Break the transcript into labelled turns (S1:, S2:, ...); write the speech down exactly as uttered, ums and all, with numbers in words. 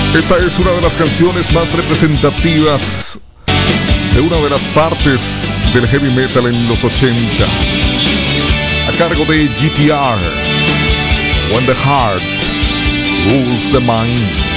S1: Esta es una de las canciones más representativas de una de las partes del heavy metal en los ochenta, a cargo de G T R, When the Heart Rules the Mind.